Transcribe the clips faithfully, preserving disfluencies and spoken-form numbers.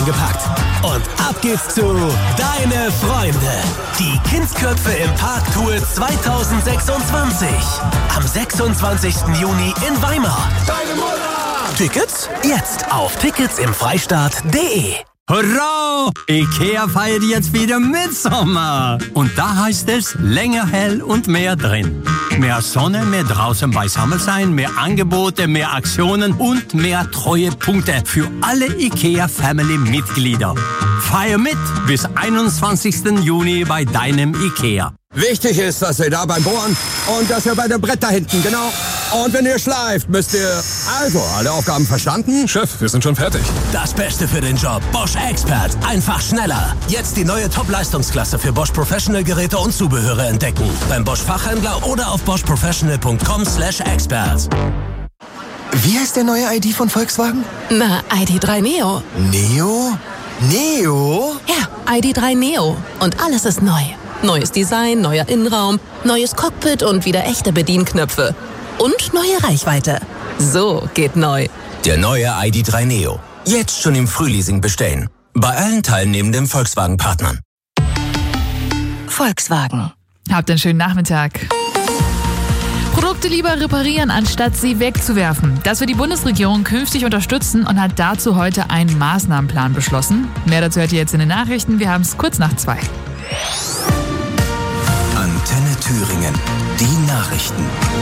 gepackt. Und ab geht's zu Deine Freunde. Die Kindsköpfe im Park Tour zwanzig sechsundzwanzig. Am sechsundzwanzigsten Juni in Weimar. Deine Mutter! Tickets jetzt auf tickets im freistaat punkt de. Hurra! Ikea feiert jetzt wieder Mitsommer. Und da heißt es länger hell und mehr drin. Mehr Sonne, mehr draußen beisammen sein, mehr Angebote, mehr Aktionen und mehr Treuepunkte für alle Ikea-Family-Mitglieder. Feier mit bis einundzwanzigsten Juni bei deinem Ikea. Wichtig ist, dass ihr da beim Bohren und dass ihr bei dem Brett da hinten, genau. Und wenn ihr schleift, müsst ihr... Also, alle Aufgaben verstanden? Chef, wir sind schon fertig. Das Beste für den Job. Bosch Expert. Einfach schneller. Jetzt die neue Top-Leistungsklasse für Bosch Professional Geräte und Zubehöre entdecken. Beim Bosch Fachhändler oder auf bosch professional punkt com slash expert. Wie heißt der neue I D von Volkswagen? Na, I D drei Neo. Neo? Neo? Ja, I D drei Neo. Und alles ist neu. Neues Design, neuer Innenraum, neues Cockpit und wieder echte Bedienknöpfe. Und neue Reichweite. So geht neu. Der neue I D drei Neo. Jetzt schon im Frühleasing bestellen. Bei allen teilnehmenden Volkswagen-Partnern. Volkswagen. Habt einen schönen Nachmittag. Produkte lieber reparieren, anstatt sie wegzuwerfen. Das wird die Bundesregierung künftig unterstützen und hat dazu heute einen Maßnahmenplan beschlossen. Mehr dazu hört ihr jetzt in den Nachrichten. Wir haben es kurz nach zwei. Antenne Thüringen. Die Nachrichten.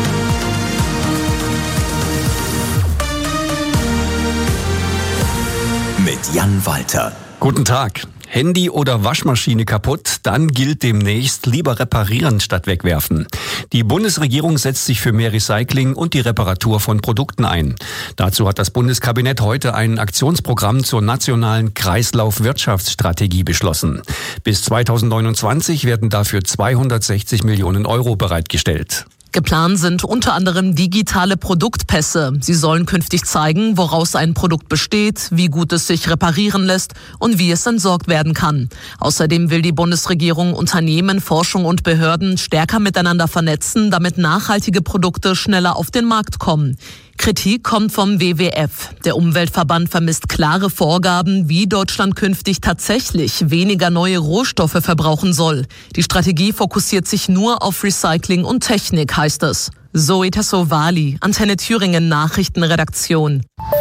Mit Jan Walter. Guten Tag. Handy oder Waschmaschine kaputt, dann gilt demnächst lieber reparieren statt wegwerfen. Die Bundesregierung setzt sich für mehr Recycling und die Reparatur von Produkten ein. Dazu hat das Bundeskabinett heute ein Aktionsprogramm zur nationalen Kreislaufwirtschaftsstrategie beschlossen. Bis zweitausendneunundzwanzig werden dafür zweihundertsechzig Millionen Euro bereitgestellt. Geplant sind unter anderem digitale Produktpässe. Sie sollen künftig zeigen, woraus ein Produkt besteht, wie gut es sich reparieren lässt und wie es entsorgt werden kann. Außerdem will die Bundesregierung Unternehmen, Forschung und Behörden stärker miteinander vernetzen, damit nachhaltige Produkte schneller auf den Markt kommen. Kritik kommt vom W W F. Der Umweltverband vermisst klare Vorgaben, wie Deutschland künftig tatsächlich weniger neue Rohstoffe verbrauchen soll. Die Strategie fokussiert sich nur auf Recycling und Technik, heißt es. Zoe Tassovali, Antenne Thüringen Nachrichtenredaktion.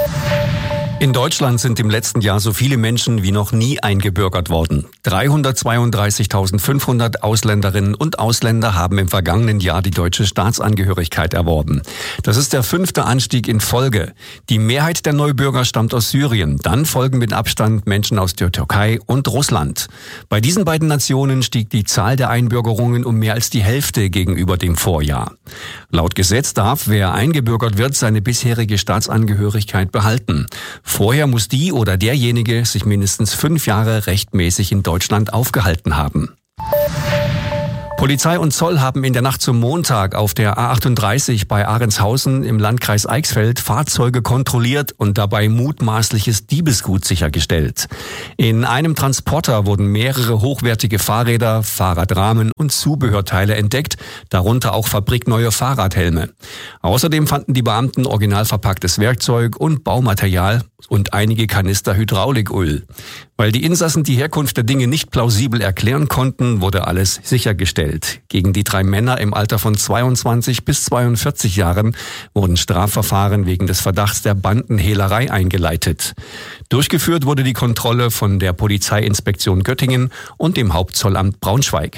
In Deutschland sind im letzten Jahr so viele Menschen wie noch nie eingebürgert worden. dreihundertzweiunddreißigtausendfünfhundert Ausländerinnen und Ausländer haben im vergangenen Jahr die deutsche Staatsangehörigkeit erworben. Das ist der fünfte Anstieg in Folge. Die Mehrheit der Neubürger stammt aus Syrien. Dann folgen mit Abstand Menschen aus der Türkei und Russland. Bei diesen beiden Nationen stieg die Zahl der Einbürgerungen um mehr als die Hälfte gegenüber dem Vorjahr. Laut Gesetz darf, wer eingebürgert wird, seine bisherige Staatsangehörigkeit behalten. Vorher muss die oder derjenige sich mindestens fünf Jahre rechtmäßig in Deutschland aufgehalten haben. Polizei und Zoll haben in der Nacht zum Montag auf der A achtunddreißig bei Ahrentshausen im Landkreis Eichsfeld Fahrzeuge kontrolliert und dabei mutmaßliches Diebesgut sichergestellt. In einem Transporter wurden mehrere hochwertige Fahrräder, Fahrradrahmen und Zubehörteile entdeckt, darunter auch fabrikneue Fahrradhelme. Außerdem fanden die Beamten original verpacktes Werkzeug und Baumaterial und einige Kanister Hydrauliköl. Weil die Insassen die Herkunft der Dinge nicht plausibel erklären konnten, wurde alles sichergestellt. Gegen die drei Männer im Alter von zweiundzwanzig bis zweiundvierzig Jahren wurden Strafverfahren wegen des Verdachts der Bandenhehlerei eingeleitet. Durchgeführt wurde die Kontrolle von der Polizeiinspektion Göttingen und dem Hauptzollamt Braunschweig.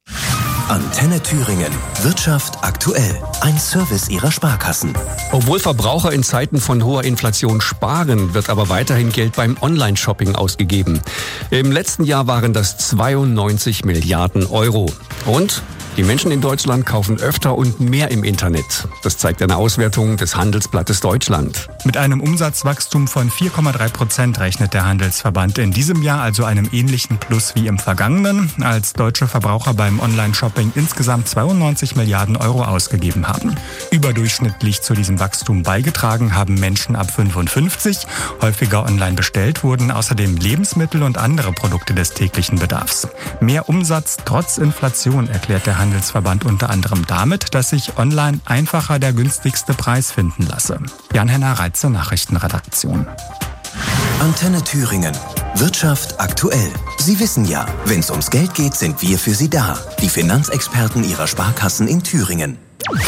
Antenne Thüringen. Wirtschaft aktuell. Ein Service Ihrer Sparkassen. Obwohl Verbraucher in Zeiten von hoher Inflation sparen, wird aber weiterhin Geld beim Online-Shopping ausgegeben. Im letzten Jahr waren das zweiundneunzig Milliarden Euro. Und die Menschen in Deutschland kaufen öfter und mehr im Internet. Das zeigt eine Auswertung des Handelsblattes Deutschland. Mit einem Umsatzwachstum von vier Komma drei Prozent rechnet der Handelsverband in diesem Jahr, also einem ähnlichen Plus wie im vergangenen, als deutsche Verbraucher beim Online-Shopping insgesamt zweiundneunzig Milliarden Euro ausgegeben haben. Überdurchschnittlich zu diesem Wachstum beigetragen haben Menschen ab fünfundfünfzig. Häufiger online bestellt wurden außerdem Lebensmittel und andere Produkte des täglichen Bedarfs. Mehr Umsatz trotz Inflation erklärt der Handelsverband unter anderem damit, dass sich online einfacher der günstigste Preis finden lasse. Jan-Henner Reitze, Nachrichtenredaktion. Antenne Thüringen. Wirtschaft aktuell. Sie wissen ja, wenn es ums Geld geht, sind wir für Sie da. Die Finanzexperten Ihrer Sparkassen in Thüringen.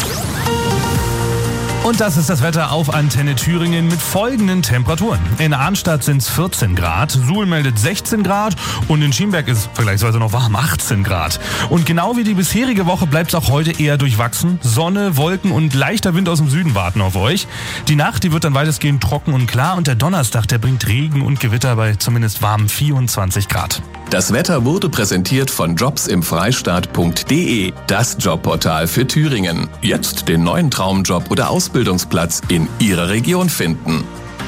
Und das ist das Wetter auf Antenne Thüringen mit folgenden Temperaturen. In Arnstadt sind es vierzehn Grad, Suhl meldet sechzehn Grad und in Schiemberg ist vergleichsweise noch warm, achtzehn Grad. Und genau wie die bisherige Woche bleibt es auch heute eher durchwachsen. Sonne, Wolken und leichter Wind aus dem Süden warten auf euch. Die Nacht, die wird dann weitestgehend trocken und klar und der Donnerstag, der bringt Regen und Gewitter bei zumindest warmen vierundzwanzig Grad. Das Wetter wurde präsentiert von jobs im freistaat punkt de, das Jobportal für Thüringen. Jetzt den neuen Traumjob oder Ausbildungsplatz in Ihrer Region finden.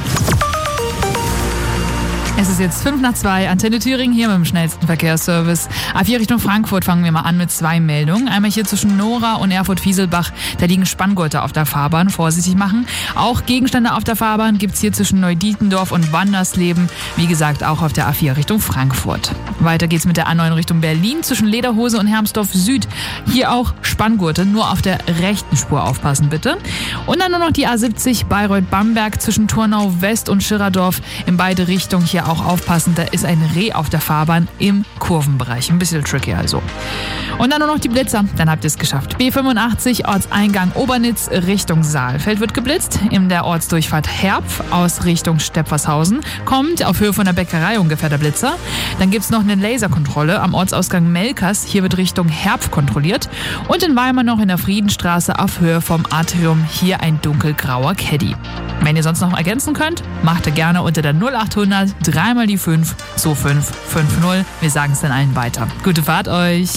Es ist jetzt fünf nach zwei, Antenne Thüringen hier mit dem schnellsten Verkehrsservice. A vier Richtung Frankfurt fangen wir mal an mit zwei Meldungen. Einmal hier zwischen Nora und Erfurt-Fieselbach, da liegen Spanngurte auf der Fahrbahn, vorsichtig machen. Auch Gegenstände auf der Fahrbahn gibt's hier zwischen Neudietendorf und Wandersleben, wie gesagt auch auf der A vier Richtung Frankfurt. Weiter geht's mit der A neun Richtung Berlin zwischen Lederhose und Hermsdorf Süd. Hier auch Spanngurte, nur auf der rechten Spur aufpassen bitte. Und dann nur noch die A siebzig Bayreuth-Bamberg zwischen Turnau West und Schirerdorf, in beide Richtungen hier auch aufpassen, da ist ein Reh auf der Fahrbahn im Kurvenbereich. Ein bisschen tricky also. Und dann nur noch die Blitzer, dann habt ihr es geschafft. B fünfundachtzig Ortseingang Obernitz Richtung Saalfeld wird geblitzt. In der Ortsdurchfahrt Herpf aus Richtung Stepfershausen kommt auf Höhe von der Bäckerei ungefähr der Blitzer. Dann gibt es noch eine Laserkontrolle am Ortsausgang Melkers. Hier wird Richtung Herpf kontrolliert. Und in Weimar noch in der Friedenstraße auf Höhe vom Atrium hier ein dunkelgrauer Caddy. Wenn ihr sonst noch ergänzen könnt, macht ihr gerne unter der null achthundert dreimal die fünf, so fünf fünf null. Wir sagen es dann allen weiter. Gute Fahrt euch!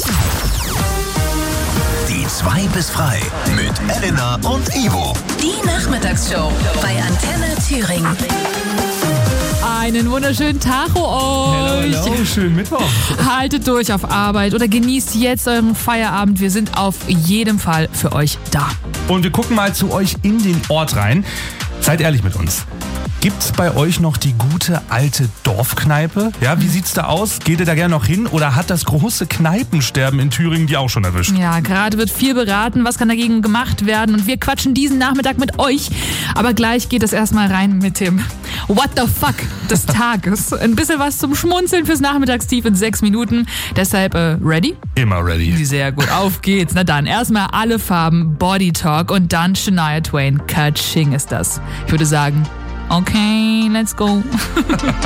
Die zwei bis frei mit Elena und Ivo. Die Nachmittagsshow bei Antenne Thüringen. Einen wunderschönen Tag euch. Hello, hello. Schönen Mittwoch. Haltet durch auf Arbeit oder genießt jetzt euren Feierabend. Wir sind auf jeden Fall für euch da. Und wir gucken mal zu euch in den Ort rein. Seid ehrlich mit uns. Gibt's bei euch noch die gute alte Dorfkneipe? Ja, wie sieht's da aus? Geht ihr da gerne noch hin oder hat das große Kneipensterben in Thüringen die auch schon erwischt? Ja, gerade wird viel beraten, was kann dagegen gemacht werden und wir quatschen diesen Nachmittag mit euch. Aber gleich geht es erstmal rein mit dem What the fuck des Tages. Ein bisschen was zum Schmunzeln fürs Nachmittagstief in sechs Minuten. Deshalb, äh, ready? Immer ready. Sehr gut, auf geht's. Na dann, erstmal alle Farben, Body Talk und dann Shania Twain. Ka-ching ist das. Ich würde sagen, okay, let's go.